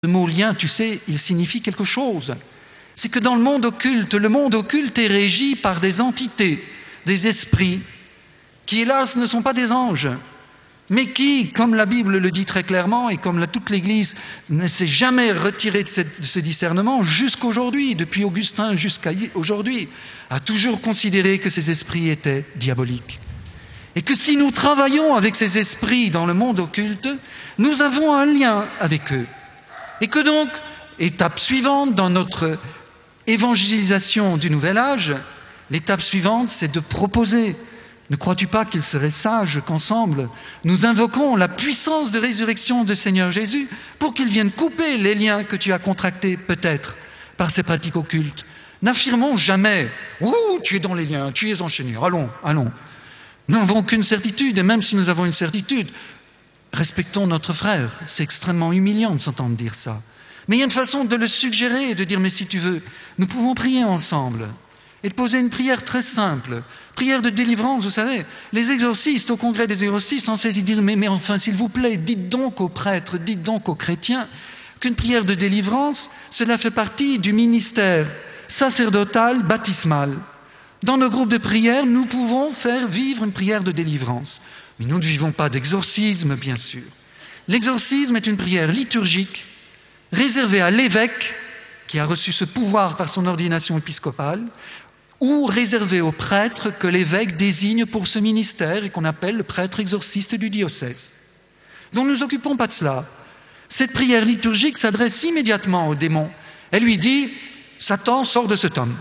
Ce mot lien, tu sais, il signifie quelque chose. C'est que dans le monde occulte est régi par des entités, des esprits, qui hélas ne sont pas des anges, mais qui, comme la Bible le dit très clairement et comme toute l'Église ne s'est jamais retirée de ce discernement jusqu'aujourd'hui, depuis Augustin jusqu'à aujourd'hui, a toujours considéré que ces esprits étaient diaboliques. Et que si nous travaillons avec ces esprits dans le monde occulte, nous avons un lien avec eux. Et que donc, étape suivante dans notre évangélisation du Nouvel Âge, l'étape suivante, c'est de proposer. Ne crois-tu pas qu'il serait sage qu'ensemble, nous invoquons la puissance de résurrection du Seigneur Jésus pour qu'il vienne couper les liens que tu as contractés peut-être par ces pratiques occultes? N'affirmons jamais « Ouh, tu es dans les liens, tu es enchaîné, allons, allons ». Nous n'avons qu'une certitude, et même si nous avons une certitude, respectons notre frère. C'est extrêmement humiliant de s'entendre dire ça. Mais il y a une façon de le suggérer et de dire « Mais si tu veux, nous pouvons prier ensemble ». Et de poser une prière très simple, prière de délivrance, vous savez. Les exorcistes, au congrès des exorcistes, en saisissent dire « Mais enfin, s'il vous plaît, dites donc aux prêtres, dites donc aux chrétiens qu'une prière de délivrance, cela fait partie du ministère sacerdotal baptismal. Dans nos groupes de prière, nous pouvons faire vivre une prière de délivrance. Mais nous ne vivons pas d'exorcisme, bien sûr. L'exorcisme est une prière liturgique réservée à l'évêque qui a reçu ce pouvoir par son ordination épiscopale, ou réservée aux prêtres que l'évêque désigne pour ce ministère et qu'on appelle le prêtre exorciste du diocèse. Donc nous ne nous occupons pas de cela. Cette prière liturgique s'adresse immédiatement au démon. Elle lui dit « Satan, sors de cet homme ».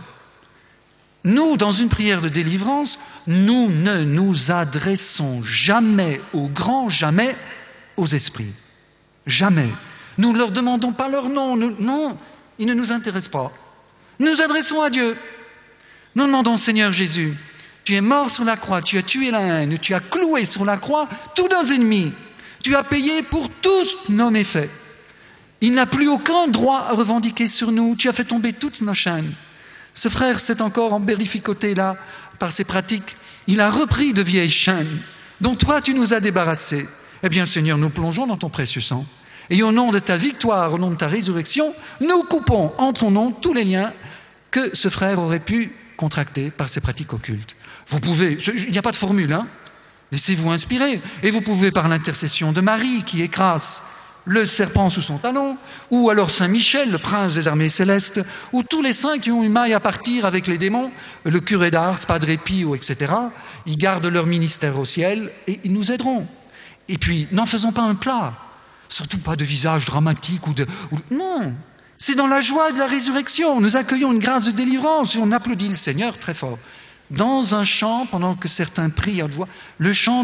Nous, dans une prière de délivrance, nous ne nous adressons jamais, au grand jamais, aux esprits. Jamais. Nous ne leur demandons pas leur nom. Non, ils ne nous intéressent pas. Nous nous adressons à Dieu. Nous demandons, Seigneur Jésus, tu es mort sur la croix, tu as tué la haine, tu as cloué sur la croix tous nos ennemis. Tu as payé pour tous nos méfaits. Il n'a plus aucun droit à revendiquer sur nous. Tu as fait tomber toutes nos chaînes. Ce frère s'est encore embérificoté là par ses pratiques. Il a repris de vieilles chaînes dont toi tu nous as débarrassés. Eh bien Seigneur, nous plongeons dans ton précieux sang. Et au nom de ta victoire, au nom de ta résurrection, nous coupons en ton nom tous les liens que ce frère aurait pu contracter par ses pratiques occultes. Vous pouvez, il n'y a pas de formule, hein. Laissez-vous inspirer. Et vous pouvez, par l'intercession de Marie qui écrase le serpent sous son talon, ou alors Saint Michel, le prince des armées célestes, ou tous les saints qui ont eu maille à partir avec les démons, le curé d'Ars, Padre Pio, etc., ils gardent leur ministère au ciel et ils nous aideront. Et puis, n'en faisons pas un plat, surtout pas de visage dramatique non, c'est dans la joie de la résurrection. Nous accueillons une grâce de délivrance et on applaudit le Seigneur très fort. Dans un chant, pendant que certains prient à haute voix, le chant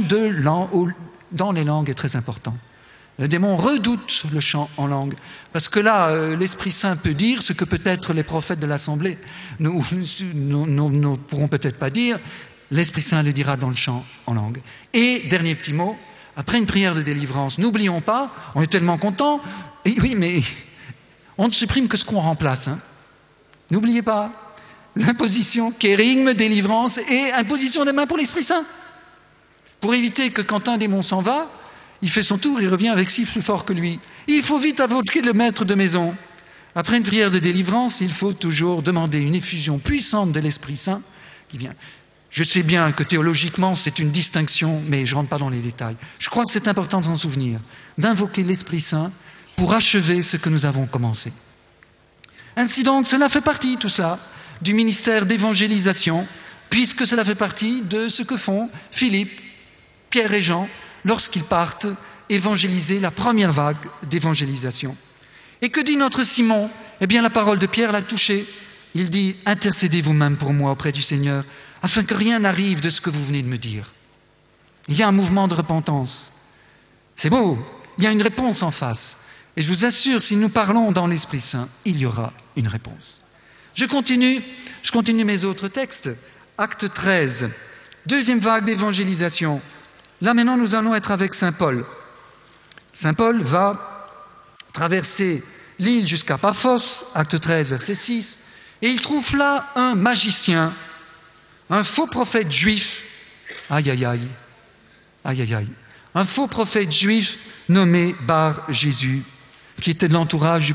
dans les langues est très important. Le démon redoute le chant en langue, parce que là, l'Esprit Saint peut dire ce que peut-être les prophètes de l'Assemblée ne pourront peut-être pas dire. L'Esprit Saint le dira dans le chant en langue. Et, dernier petit mot, après une prière de délivrance, n'oublions pas, on est tellement contents, et oui, mais on ne supprime que ce qu'on remplace. Hein. N'oubliez pas, l'imposition, kérigme, délivrance et imposition des mains pour l'Esprit Saint. Pour éviter que quand un démon s'en va, il fait son tour, il revient avec 6 plus fort que lui. Il faut vite invoquer le maître de maison. Après une prière de délivrance, il faut toujours demander une effusion puissante de l'Esprit Saint qui vient. Je sais bien que théologiquement, c'est une distinction, mais je ne rentre pas dans les détails. Je crois que c'est important de s'en souvenir, d'invoquer l'Esprit Saint pour achever ce que nous avons commencé. Ainsi donc, cela fait partie, tout cela, du ministère d'évangélisation, puisque cela fait partie de ce que font Philippe, Pierre et Jean, lorsqu'ils partent évangéliser la première vague d'évangélisation. Et que dit notre Simon ? Eh bien, la parole de Pierre l'a touché. Il dit « Intercédez vous-même pour moi auprès du Seigneur, afin que rien n'arrive de ce que vous venez de me dire. » Il y a un mouvement de repentance. C'est beau, il y a une réponse en face. Et je vous assure, si nous parlons dans l'Esprit Saint, il y aura une réponse. Je continue mes autres textes. Acte 13, deuxième vague d'évangélisation. Là maintenant, nous allons être avec Saint Paul. Saint Paul va traverser l'île jusqu'à Paphos, acte 13, verset 6, et il trouve là un magicien, un faux prophète juif, aïe aïe aïe, aïe aïe aïe, un faux prophète juif nommé Bar Jésus, qui étaient de l'entourage du